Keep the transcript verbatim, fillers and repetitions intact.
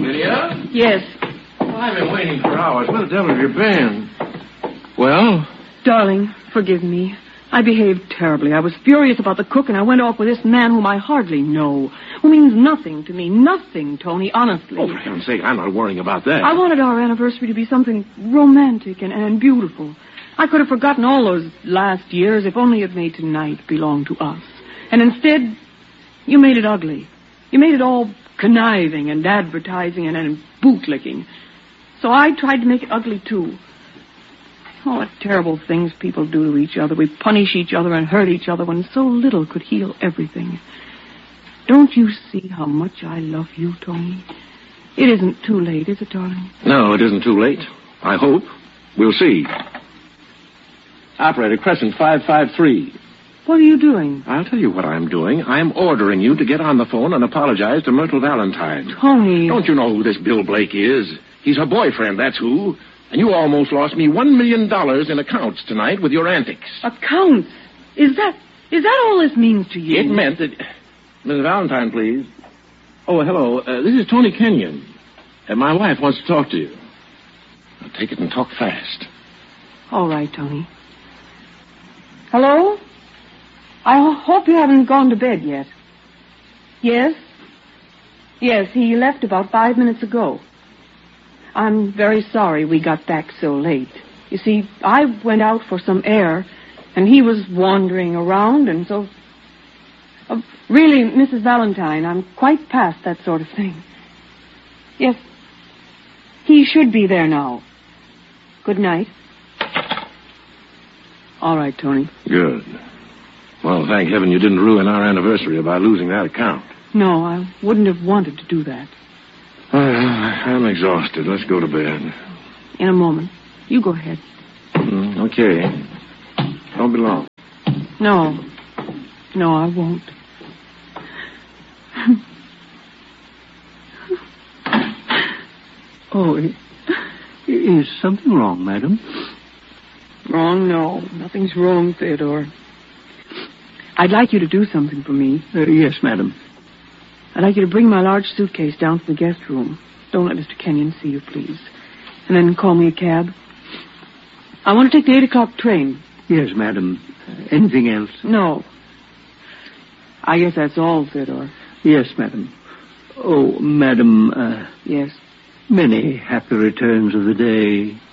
Lydia? Yes. Well, I've been waiting for hours. Where the devil have you been? Well? Darling, forgive me. I behaved terribly. I was furious about the cook, and I went off with this man whom I hardly know, who means nothing to me. Nothing, Tony, honestly. Oh, for heaven's sake, I'm not worrying about that. I wanted our anniversary to be something romantic and, and beautiful. I could have forgotten all those last years if only it made tonight belong to us. And instead, you made it ugly. You made it all conniving and advertising and, and bootlicking. So I tried to make it ugly, too. Oh, what terrible things people do to each other. We punish each other and hurt each other when so little could heal everything. Don't you see how much I love you, Tony? It isn't too late, is it, darling? No, it isn't too late. I hope. We'll see. Operator, Crescent five five three. What are you doing? I'll tell you what I'm doing. I'm ordering you to get on the phone and apologize to Myrtle Valentine. Tony. Don't you know who this Bill Blake is? He's her boyfriend, that's who. And you almost lost me one million dollars in accounts tonight with your antics. Accounts? Is that is that all this means to you? It meant that... Miss Valentine, please. Oh, hello. Uh, this is Tony Kenyon. Uh, my wife wants to talk to you. Now, take it and talk fast. All right, Tony. Hello? I ho- hope you haven't gone to bed yet. Yes? Yes, he left about five minutes ago. I'm very sorry we got back so late. You see, I went out for some air, and he was wandering around, and so... Uh, really, Missus Valentine, I'm quite past that sort of thing. Yes, he should be there now. Good night. All right, Tony. Good. Well, thank heaven you didn't ruin our anniversary by losing that account. No, I wouldn't have wanted to do that. Uh, I'm exhausted. Let's go to bed. In a moment. You go ahead. Mm, okay. Don't be long. No. No, I won't. Oh, is something wrong, madam? Wrong? No. Nothing's wrong, Theodore. I'd like you to do something for me. Uh, yes, madam. I'd like you to bring my large suitcase down to the guest room. Don't let Mister Kenyon see you, please. And then call me a cab. I want to take the eight o'clock train. Yes, madam. Uh, anything else? No. I guess that's all, Theodore. Yes, madam. Oh, madam, uh... Yes? Many happy returns of the day.